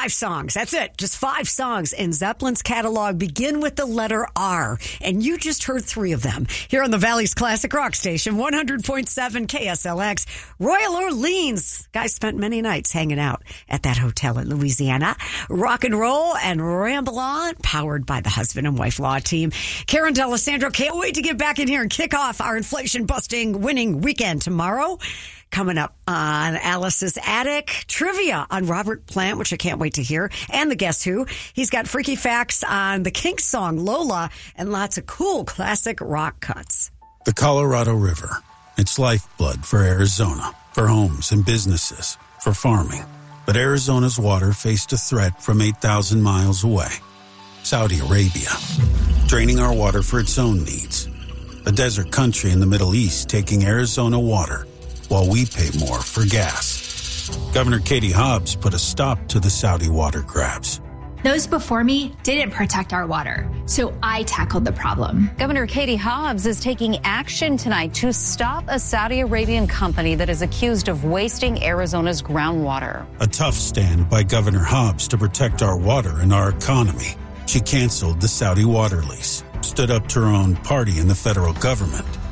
5 songs. That's it. Just 5 songs in Zeppelin's catalog begin with the letter R. And you just heard 3 of them here on the Valley's Classic Rock Station, 100.7 KSLX. Royal Orleans. Guys spent many nights hanging out at that hotel in Louisiana. Rock and roll and ramble on, powered by the husband and wife law team. Karen D'Alessandro can't wait to get back in here and kick off our inflation-busting winning weekend tomorrow. Coming up on Alice's Attic, trivia on Robert Plant, which I can't wait to hear, and the Guess Who. He's got freaky facts on the Kinks song Lola and lots of cool classic rock cuts. The Colorado River. It's lifeblood for Arizona, for homes and businesses, for farming. But Arizona's water faced a threat from 8,000 miles away. Saudi Arabia, draining our water for its own needs. A desert country in the Middle East taking Arizona water while we pay more for gas. Governor Katie Hobbs put a stop to the Saudi water grabs. Those before me didn't protect our water, so I tackled the problem. Governor Katie Hobbs is taking action tonight to stop a Saudi Arabian company that is accused of wasting Arizona's groundwater. A tough stand by Governor Hobbs to protect our water and our economy. She canceled the Saudi water lease, stood up to her own party in the federal government,